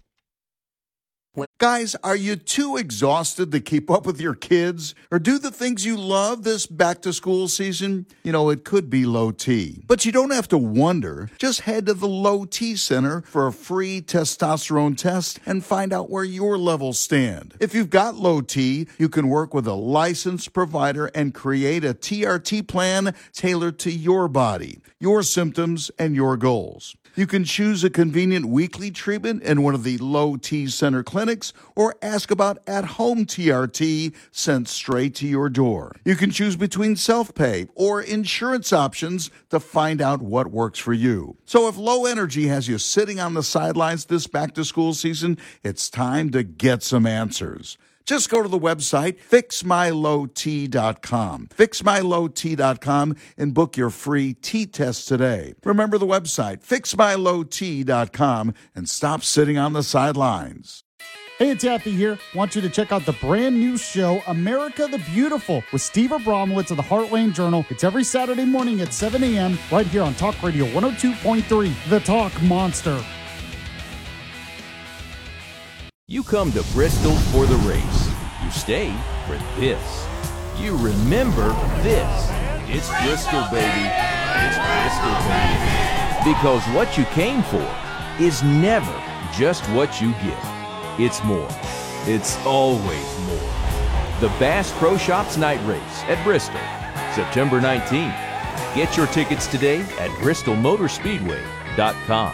Guys, are you too exhausted to keep up with your kids or do the things you love this back-to-school season? You know, it could be low T. But you don't have to wonder. Just head to the Low T Center for a free testosterone test and find out where your levels stand. If you've got low T, you can work with a licensed provider and create a TRT plan tailored to your body, your symptoms, and your goals. You can choose a convenient weekly treatment in one of the Low T Center clinics or ask about at-home TRT sent straight to your door. You can choose between self-pay or insurance options to find out what works for you. So if low energy has you sitting on the sidelines this back-to-school season, it's time to get some answers. Just go to the website, fixmylowt.com. Fixmylowt.com and book your free T test today. Remember the website, fixmylowt.com, and stop sitting on the sidelines. Hey, it's Yappy here. Want you to check out the brand new show, America the Beautiful, with Steve Abramowitz of the Heartland Journal. It's every Saturday morning at 7 a.m. right here on Talk Radio 102.3, The Talk Monster. You come to Bristol for the race. You you stay for this. You remember this. It's Bristol, baby. It's Bristol, baby. Because what you came for is never just what you get. It's more. It's always more. The Bass Pro Shops Night Race at Bristol, September 19th. Get your tickets today at bristolmotorspeedway.com.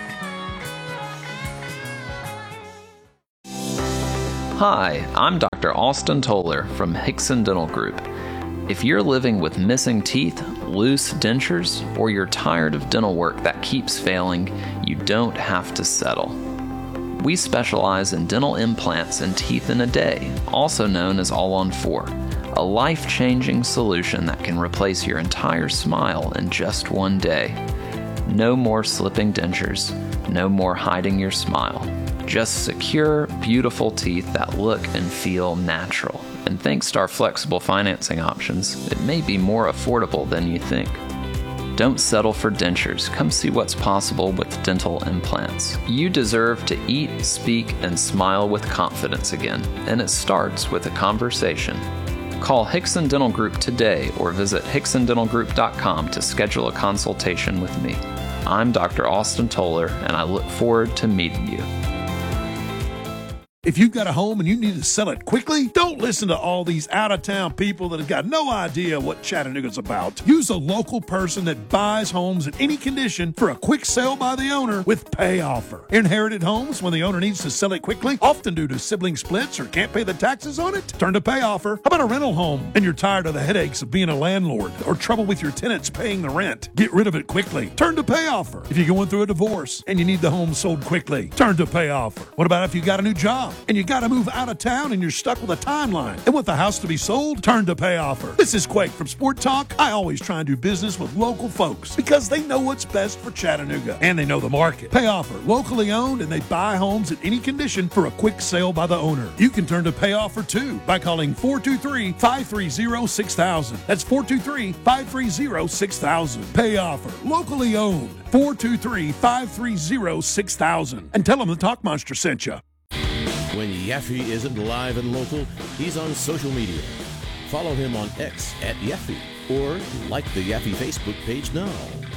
Hi, I'm Dr. Austin Toller from Hickson Dental Group. If you're living with missing teeth, loose dentures, or you're tired of dental work that keeps failing, you don't have to settle. We specialize in dental implants and teeth in a day, also known as All-on-4, a life-changing solution that can replace your entire smile in just one day. No more slipping dentures, no more hiding your smile. Just secure, beautiful teeth that look and feel natural. And thanks to our flexible financing options, it may be more affordable than you think. Don't settle for dentures. Come see what's possible with dental implants. You deserve to eat, speak, and smile with confidence again, and it starts with a conversation. Call Hickson Dental Group today or visit hicksondentalgroup.com to schedule a consultation with me. I'm Dr. Austin Toller, and I look forward to meeting you. If you've got a home and you need to sell it quickly, don't listen to all these out-of-town people that have got no idea what Chattanooga's about. Use a local person that buys homes in any condition for a quick sale by the owner with Pay Offer. Inherited homes, when the owner needs to sell it quickly, often due to sibling splits or can't pay the taxes on it, turn to Pay Offer. How about a rental home and you're tired of the headaches of being a landlord or trouble with your tenants paying the rent? Get rid of it quickly. Turn to Pay Offer. If you're going through a divorce and you need the home sold quickly, turn to Pay Offer. What about if you got a new job and you got to move out of town and you're stuck with a timeline and want the house to be sold? Turn to Pay Offer. This is Quake from Sport Talk. I always try and do business with local folks because they know what's best for Chattanooga and they know the market. Pay Offer, locally owned, and they buy homes in any condition for a quick sale by the owner. You can turn to Pay Offer too by calling 423-530-6000. That's 423-530-6000. Pay Offer, locally owned. 423-530-6000. And tell them the Talk Monster sent you. When Yaffe isn't live and local, he's on social media. Follow him on X at Yaffe or like the Yaffe Facebook page now.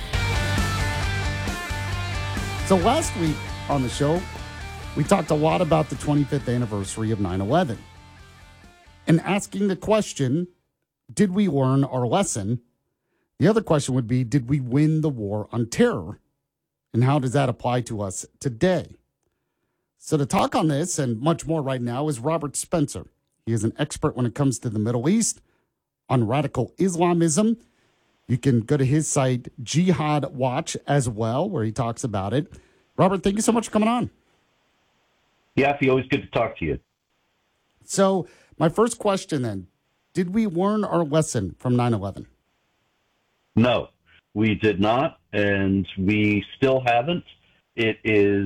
So last week on the show, we talked a lot about the 25th anniversary of 9/11 and asking the question, did we learn our lesson? The other question would be, did we win the war on terror? And how does that apply to us today? So to talk on this and much more right now is Robert Spencer. He is an expert when it comes to the Middle East, on radical Islamism. You can go to his site, Jihad Watch, as well, where he talks about it. Robert, thank you so much for coming on. Yeah, always good to talk to you. So my first question then, did we learn our lesson from 9/11? No, we did not, and we still haven't. It is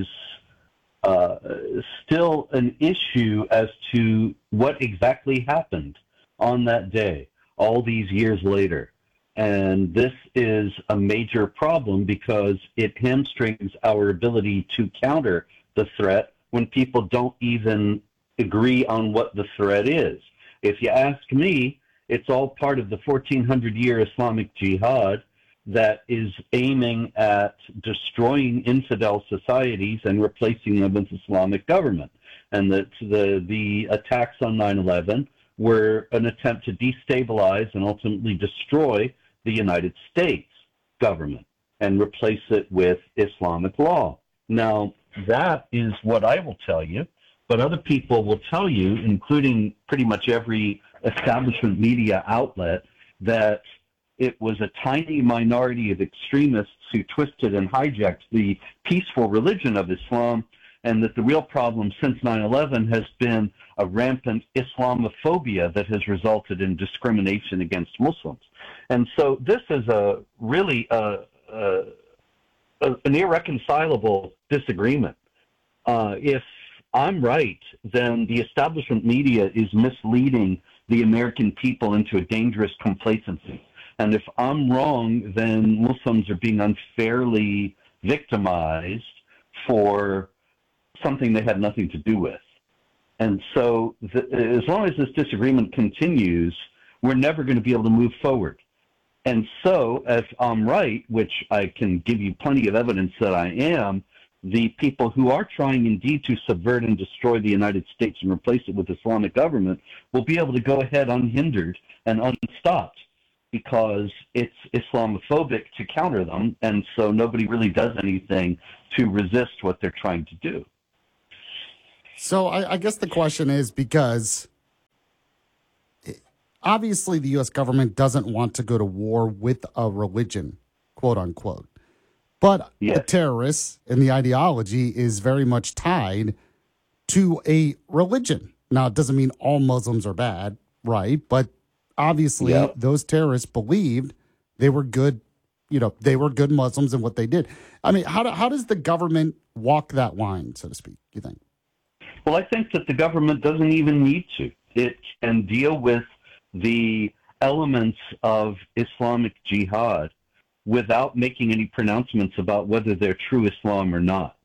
still an issue as to what exactly happened on that day, all these years later. And this is a major problem because it hamstrings our ability to counter the threat when people don't even agree on what the threat is. If you ask me, it's all part of the 1400-year Islamic Jihad that is aiming at destroying infidel societies and replacing them with Islamic government. And that the attacks on 9/11 were an attempt to destabilize and ultimately destroy the United States government and replace it with Islamic law. Now, that is what I will tell you, but other people will tell you, including pretty much every establishment media outlet, that it was a tiny minority of extremists who twisted and hijacked the peaceful religion of Islam, and that the real problem since 9/11 has been a rampant Islamophobia that has resulted in discrimination against Muslims. And so this is really an irreconcilable disagreement. If I'm right, then the establishment media is misleading the American people into a dangerous complacency. And if I'm wrong, then Muslims are being unfairly victimized for something they had nothing to do with. And so as long as this disagreement continues, we're never going to be able to move forward. And so if I'm right, which I can give you plenty of evidence that I am, the people who are trying indeed to subvert and destroy the United States and replace it with Islamic government will be able to go ahead unhindered and unstopped because it's Islamophobic to counter them, and so nobody really does anything to resist what they're trying to do. So I guess the question is, because obviously the U.S. government doesn't want to go to war with a religion, quote unquote. But the terrorists and the ideology is very much tied to a religion. Now, it doesn't mean all Muslims are bad, right? But obviously, those terrorists believed they were good, they were good Muslims in what they did. I mean, how does the government walk that line, so to speak, you think? Well, I think that the government doesn't even need to. It can deal with the elements of Islamic jihad without making any pronouncements about whether they're true Islam or not.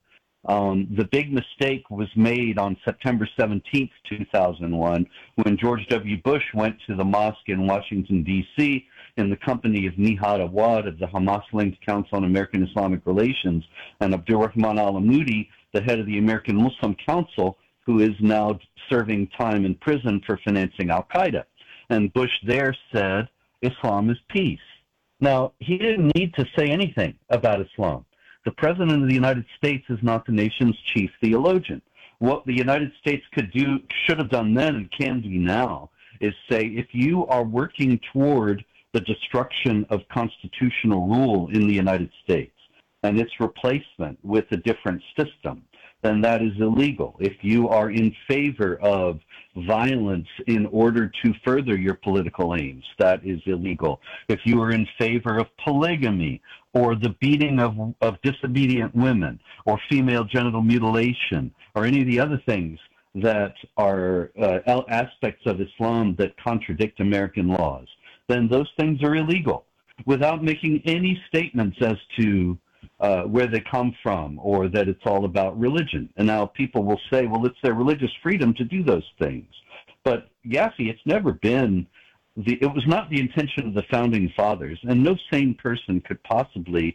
The big mistake was made on September 17th, 2001, when George W. Bush went to the mosque in Washington, D.C., in the company of Nihad Awad of the Hamas-linked Council on American Islamic Relations and Abdurrahman al-Amoudi, the head of the American Muslim Council, who is now serving time in prison for financing al-Qaeda. And Bush there said, Islam is peace. Now, he didn't need to say anything about Islam. The President of the United States is not the nation's chief theologian. What the United States could do, should have done then, and can do now, is say, if you are working toward the destruction of constitutional rule in the United States and its replacement with a different system, then that is illegal. If you are in favor of violence in order to further your political aims, that is illegal. If you are in favor of polygamy or the beating of disobedient women or female genital mutilation or any of the other things that are aspects of Islam that contradict American laws, then those things are illegal without making any statements as to where they come from or that it's all about religion. And now people will say, well, it's their religious freedom to do those things. But Yaffe, it's never been, it was not the intention of the founding fathers, and no sane person could possibly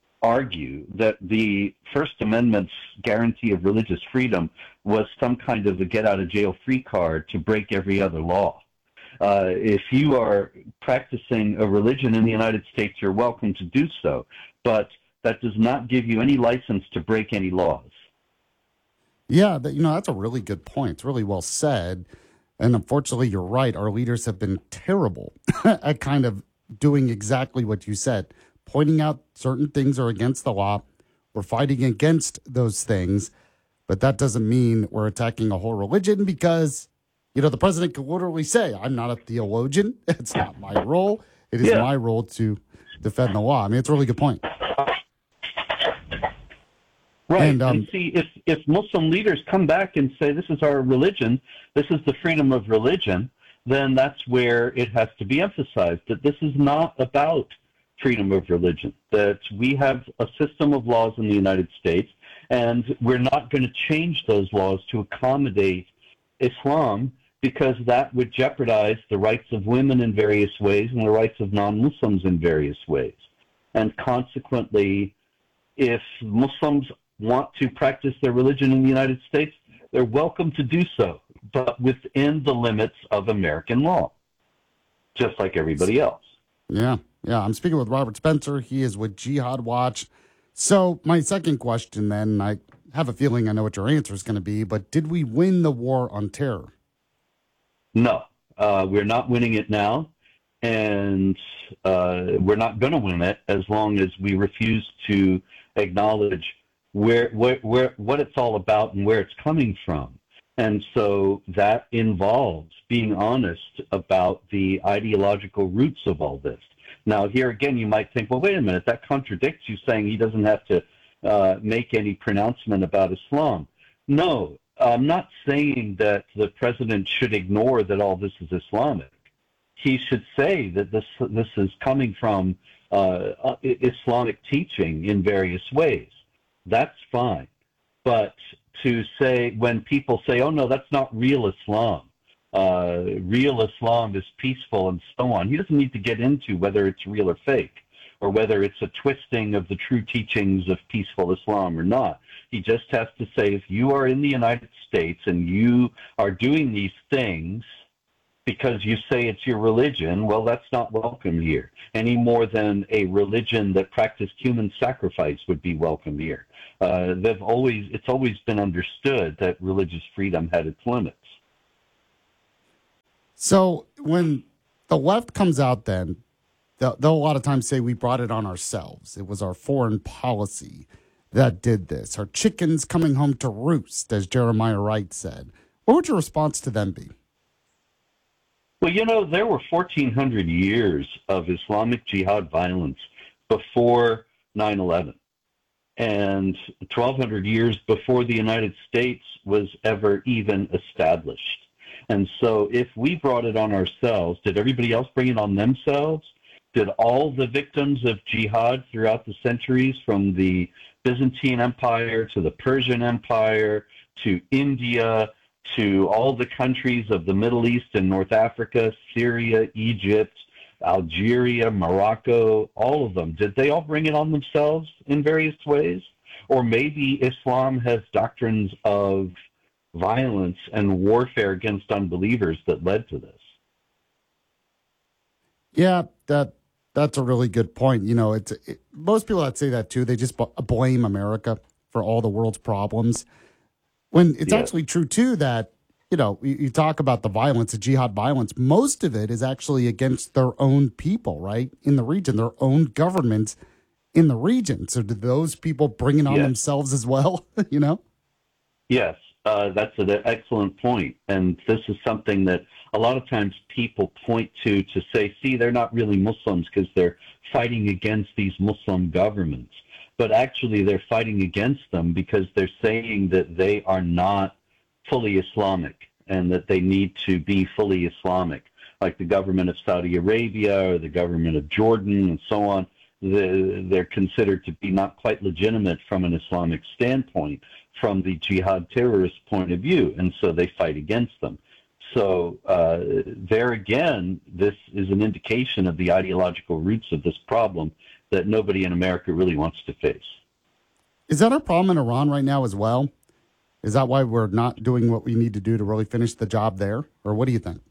argue that the First Amendment's guarantee of religious freedom was some kind of a get-out-of-jail-free card to break every other law. If you are practicing a religion in the United States, you're welcome to do so, but that does not give you any license to break any laws. Yeah, that's a really good point. It's really well said. And unfortunately, you're right. Our leaders have been terrible at kind of doing exactly what you said, pointing out certain things are against the law. We're fighting against those things, but that doesn't mean we're attacking a whole religion because, the president could literally say, I'm not a theologian. It's not my role. It is my role to defend the law. I mean, it's a really good point. Right. And see, if Muslim leaders come back and say, this is our religion, this is the freedom of religion, then that's where it has to be emphasized, that this is not about freedom of religion, that we have a system of laws in the United States, and we're not going to change those laws to accommodate Islam because that would jeopardize the rights of women in various ways and the rights of non-Muslims in various ways. And consequently, if Muslims want to practice their religion in the United States, they're welcome to do so, but within the limits of American law, just like everybody else. Yeah. I'm speaking with Robert Spencer. He is with Jihad Watch. So my second question then, I have a feeling I know what your answer is going to be, but did we win the war on terror? No, we're not winning it now, and we're not going to win it as long as we refuse to acknowledge what it's all about and where it's coming from. And so that involves being honest about the ideological roots of all this. Now, here again, you might think, well, wait a minute, that contradicts you saying he doesn't have to make any pronouncement about Islam. No, I'm not saying that the president should ignore that all this is Islamic. He should say that this is coming from Islamic teaching in various ways. That's fine. But to say, when people say, oh, no, that's not real Islam. Real Islam is peaceful and so on. He doesn't need to get into whether it's real or fake, or whether it's a twisting of the true teachings of peaceful Islam or not. He just has to say, if you are in the United States and you are doing these things because you say it's your religion, well, that's not welcome here, any more than a religion that practiced human sacrifice would be welcome here. It's always been understood that religious freedom had its limits. So when the left comes out, then they'll a lot of times say we brought it on ourselves. It was our foreign policy that did this. Our chickens coming home to roost, as Jeremiah Wright said. What would your response to them be? Well, there were 1,400 years of Islamic jihad violence before 9/11, and 1,200 years before the United States was ever even established. And so if we brought it on ourselves, did everybody else bring it on themselves? Did all the victims of jihad throughout the centuries, from the Byzantine Empire to the Persian Empire to India to all the countries of the Middle East and North Africa, Syria, Egypt, Algeria, Morocco, all of them, did they all bring it on themselves in various ways? Or maybe Islam has doctrines of violence and warfare against unbelievers that led to this. Yeah, that's a really good point. Most people that say that too, they just blame America for all the world's problems. When it's actually true too that, you talk about the violence, the jihad violence, most of it is actually against their own people, right? In the region, their own governments in the region. So do those people bring it on themselves as well, Yes, that's an excellent point. And this is something that a lot of times people point to say, see, they're not really Muslims because they're fighting against these Muslim governments. But actually they're fighting against them because they're saying that they are not fully Islamic and that they need to be fully Islamic, like the government of Saudi Arabia or the government of Jordan and so on. They're considered to be not quite legitimate from an Islamic standpoint, from the jihad terrorist point of view, and so they fight against them. So there again, this is an indication of the ideological roots of this problem that nobody in America really wants to face. Is that our problem in Iran right now as well? Is that why we're not doing what we need to do to really finish the job there? Or what do you think?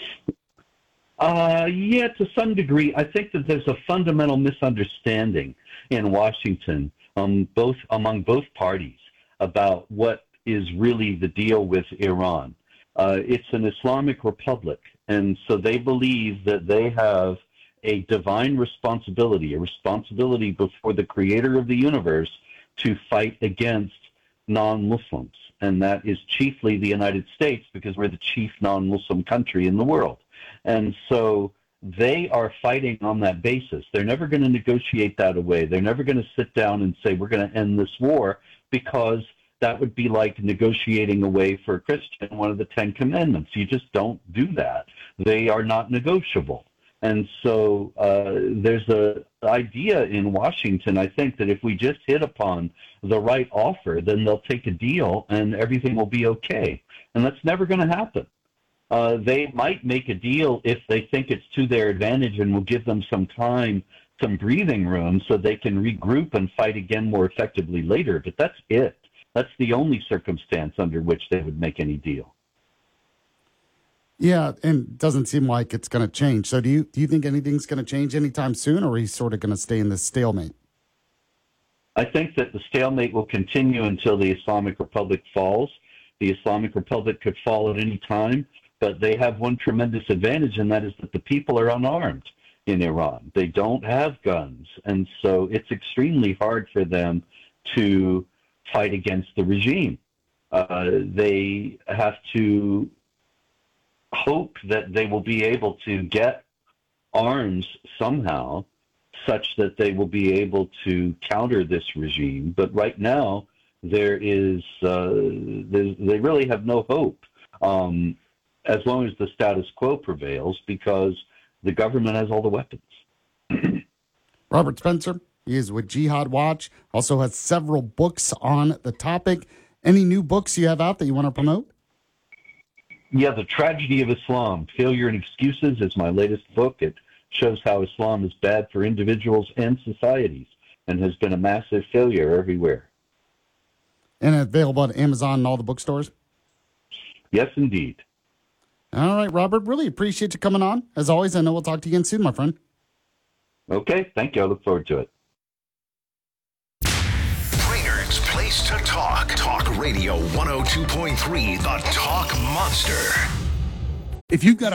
Yeah, to some degree. I think that there's a fundamental misunderstanding in Washington among both parties about what is really the deal with Iran. It's an Islamic republic, and so they believe that they have a divine responsibility, a responsibility before the creator of the universe to fight against non-Muslims. And that is chiefly the United States, because we're the chief non-Muslim country in the world. And so they are fighting on that basis. They're never going to negotiate that away. They're never going to sit down and say, we're going to end this war, because that would be like negotiating away for a Christian one of the 10 Commandments. You just don't do that. They are not negotiable. And so there's an idea in Washington, I think, that if we just hit upon the right offer, then they'll take a deal and everything will be okay. And that's never going to happen. They might make a deal if they think it's to their advantage and will give them some time, some breathing room, so they can regroup and fight again more effectively later. But that's it. That's the only circumstance under which they would make any deal. Yeah, and it doesn't seem like it's going to change. So do you think anything's going to change anytime soon, or are you sort of going to stay in this stalemate? I think that the stalemate will continue until the Islamic Republic falls. The Islamic Republic could fall at any time, but they have one tremendous advantage, and that is that the people are unarmed in Iran. They don't have guns, and so it's extremely hard for them to fight against the regime. They have to hope that they will be able to get arms somehow such that they will be able to counter this regime. But right now, they really have no hope as long as the status quo prevails, because the government has all the weapons. Robert Spencer, he is with Jihad Watch, also has several books on the topic. Any new books you have out that you want to promote? Yeah, The Tragedy of Islam, Failure and Excuses is my latest book. It shows how Islam is bad for individuals and societies and has been a massive failure everywhere. And available at Amazon and all the bookstores? Yes, indeed. All right, Robert, really appreciate you coming on. As always, I know we'll talk to you again soon, my friend. Okay, thank you. I look forward to it. Brainerd's place to talk. Talk Radio 102.3, the Talk Monster. If you've got